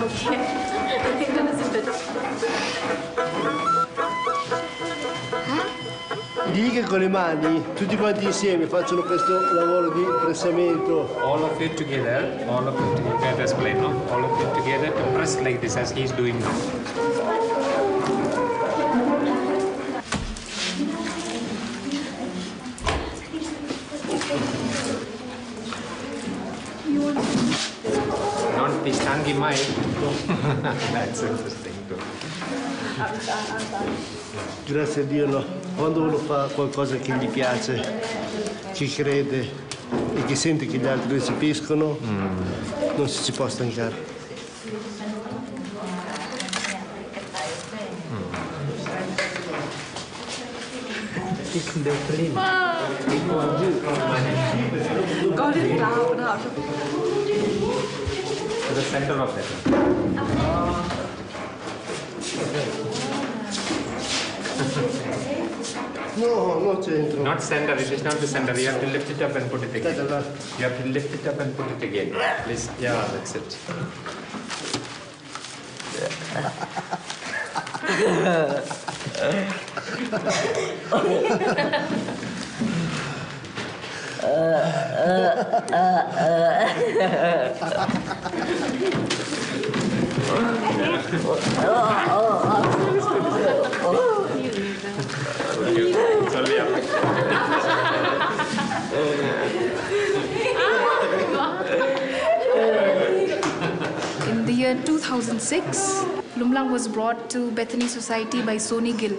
Okay. I think that was a bit. Lì che con le mani, tutti quanti insieme, facciano questo lavoro di pressamento. All of you together, all of you together, explain, no? All of you together to press like this as he's doing now. Not the stangy mic. That's interesting too. Grazie a Dio, no. Quando uno fa qualcosa che gli piace, che crede e che sente che gli altri lo capiscono, non si può stancare. God is loud. To the center of that. No, no centro. Not center, it is not the center. You have to lift it up and put it again. You have to lift it up and put it again. Please, yeah, that's it. In the year 2006, Lumlang was brought to Bethany Society by Sony Gill.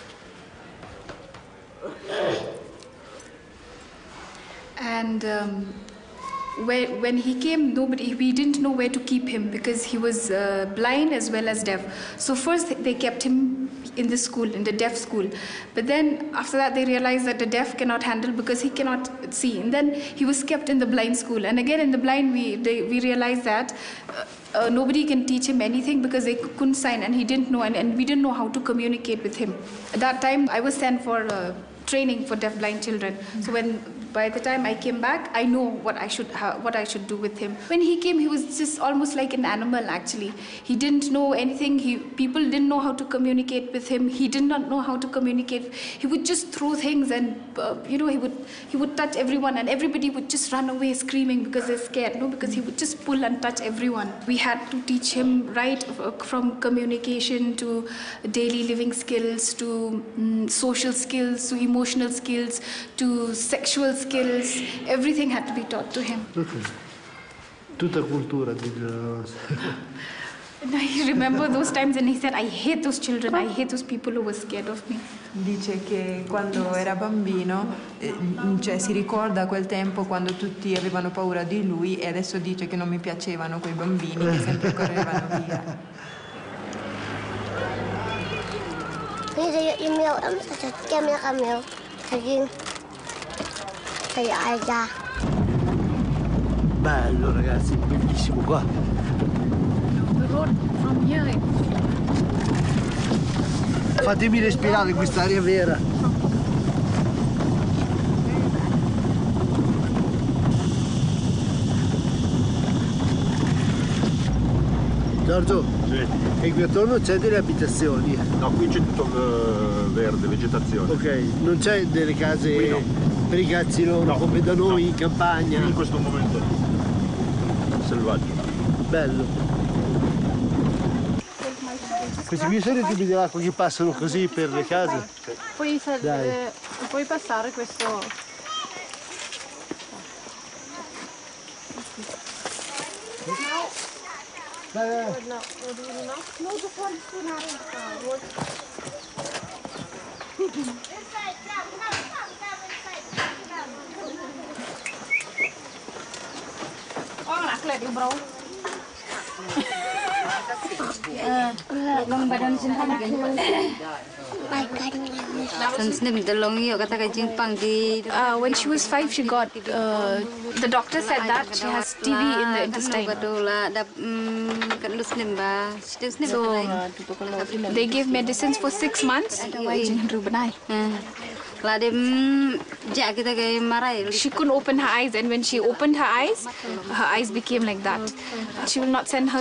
And when he came, we didn't know where to keep him because he was blind as well as deaf. So first they kept him in the school, in the deaf school. But then after that they realized that the deaf cannot handle because he cannot see. And then he was kept in the blind school. And again in the blind we realized that nobody can teach him anything because they couldn't sign and he didn't know and we didn't know how to communicate with him. At that time I was sent for training for deaf-blind children. So by the time I came back, I know what I should do with him. When he came, he was just almost like an animal. Actually, he didn't know anything. People didn't know how to communicate with him. He did not know how to communicate. He would just throw things, and he would touch everyone, and everybody would just run away screaming because they're scared. No, because he would just pull and touch everyone. We had to teach him right from communication to daily living skills to social skills to emotional skills to sexual skills. Everything had to be taught to him. Tutta cultura. I remember those times and he said, I hate those children, I hate those people who were scared of me. Dice che quando era bambino, cioè si ricorda quel tempo quando tutti avevano paura di lui e adesso dice che non mi piacevano quei bambini che sempre correvano via. Bello ragazzi, bellissimo qua. The road from here. Fatemi respirare quest'aria vera. Giorgio, sì. E qui attorno c'è delle abitazioni? No, qui c'è tutto verde, vegetazione. Ok, non c'è delle case no. Per i cazzi no, come da noi no. In campagna? Qui in questo momento selvaggio. Bello. Questi qui sono i tubi dell'acqua che passano così per le case? Puoi passare questo... No, just one spoon out of bro. When she was 5, she got, the doctor said that she has TB in the intestine. So they gave medicines for 6 months. She couldn't open her eyes, and when she opened her eyes became like that. She will not send her